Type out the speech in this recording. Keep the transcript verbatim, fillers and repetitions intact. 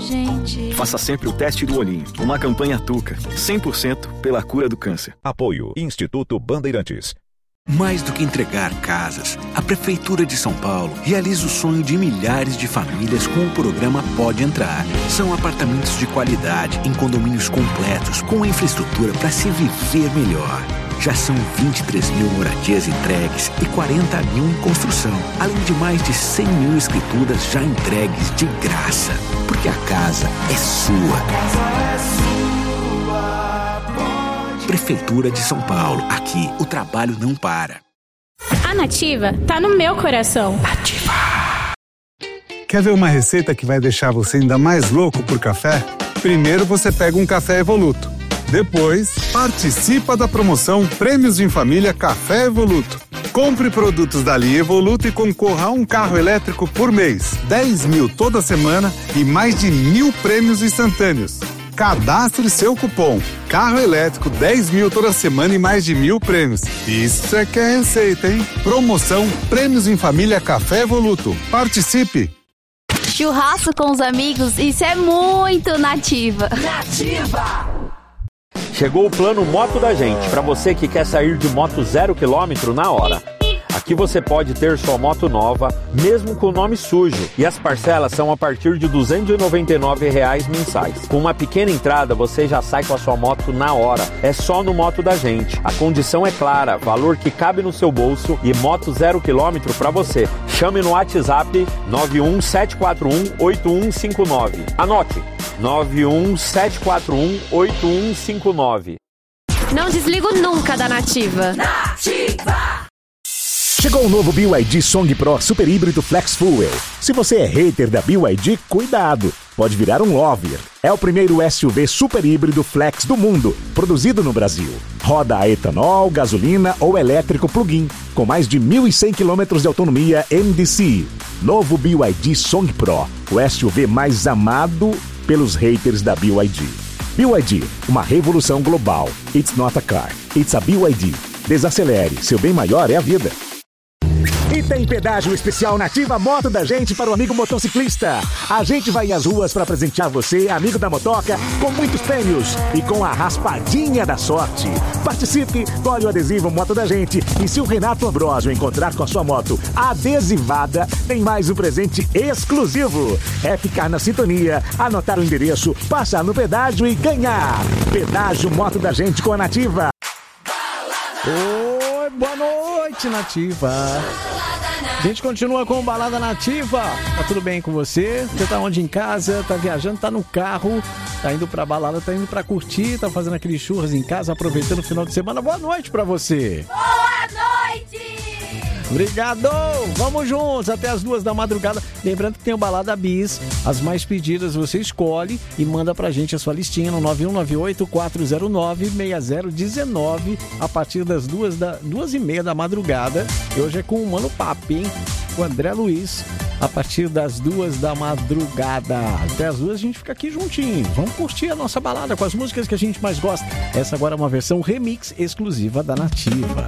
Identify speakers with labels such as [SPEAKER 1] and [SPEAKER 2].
[SPEAKER 1] gente.
[SPEAKER 2] Faça sempre o teste do olhinho. Uma campanha Tuca. cem por cento pela cura do câncer.
[SPEAKER 3] Apoio Instituto Bandeirantes.
[SPEAKER 4] Mais do que entregar casas, a Prefeitura de São Paulo realiza o sonho de milhares de famílias com o programa Pode Entrar. São apartamentos de qualidade em condomínios completos com infraestrutura para se viver melhor. Já são vinte e três mil moradias entregues e quarenta mil em construção, além de mais de cem mil escrituras já entregues de graça. Porque a casa é sua. A casa é sua, pode... Prefeitura de São Paulo. Aqui, o trabalho não para.
[SPEAKER 5] A Nativa tá no meu coração.
[SPEAKER 4] Nativa.
[SPEAKER 6] Quer ver uma receita que vai deixar você ainda mais louco por café? Primeiro você pega um café Evoluto. Depois, participa da promoção Prêmios em Família Café Evoluto. Compre produtos da linha Evoluto e concorra a um carro elétrico por mês, dez mil toda semana e mais de mil prêmios instantâneos. Cadastre seu cupom. Carro elétrico, dez mil toda semana e mais de mil prêmios. Isso é que é receita, hein? Promoção Prêmios em Família Café Evoluto. Participe!
[SPEAKER 7] Churrasco com os amigos, isso é muito Nativa.
[SPEAKER 8] Nativa! Chegou o plano Moto da Gente, para você que quer sair de moto zero quilômetro na hora. Aqui você pode ter sua moto nova, mesmo com o nome sujo. E as parcelas são a partir de duzentos e noventa e nove reais mensais. Com uma pequena entrada, você já sai com a sua moto na hora. É só no Moto da Gente. A condição é clara, valor que cabe no seu bolso e moto zero quilômetro para você. Chame no WhatsApp nove um sete quatro um oito um cinco nove. Anote, nove um sete quatro um oito um cinco nove.
[SPEAKER 7] Não desligo nunca da Nativa.
[SPEAKER 8] Nativa!
[SPEAKER 3] Chegou o novo B Y D Song Pro Super Híbrido Flex Fuel. Se você é hater da B Y D, cuidado, pode virar um lover. É o primeiro S U V super híbrido flex do mundo, produzido no Brasil. Roda a etanol, gasolina ou elétrico plug-in, com mais de mil e cem quilômetros de autonomia M D C. Novo B Y D Song Pro, o S U V mais amado pelos haters da B Y D. B Y D, uma revolução global. It's not a car, it's a B Y D. Desacelere, seu bem maior é a vida. E tem pedágio especial Nativa Moto da Gente para o amigo motociclista. A gente vai às ruas para presentear você, amigo da motoca, com muitos prêmios e com a raspadinha da sorte. Participe, colhe o adesivo Moto da Gente e se o Renato Ambrosio encontrar com a sua moto adesivada, tem mais um presente exclusivo. É ficar na sintonia, anotar o endereço, passar no pedágio e ganhar. Pedágio Moto da Gente com a Nativa.
[SPEAKER 9] Oi, boa noite, Nativa. A gente continua com Balada Nativa. Tá tudo bem com você? Você tá onde? Em casa? Tá viajando? Tá no carro? Tá indo pra balada? Tá indo pra curtir? Tá fazendo aqueles churras em casa? Aproveitando o final de semana? Boa noite pra você.
[SPEAKER 7] Boa noite!
[SPEAKER 9] Obrigado! Vamos juntos até as duas da madrugada. Lembrando que tem o Balada Bis. As mais pedidas você escolhe e manda pra gente a sua listinha no nove um nove oito quatro zero nove seis zero um nove a partir das duas, da, duas e meia da madrugada. E hoje é com o Mano Papo, hein? O André Luiz, a partir das duas da madrugada. Até as duas a gente fica aqui juntinho. Vamos curtir a nossa balada com as músicas que a gente mais gosta. Essa agora é uma versão remix exclusiva da Nativa.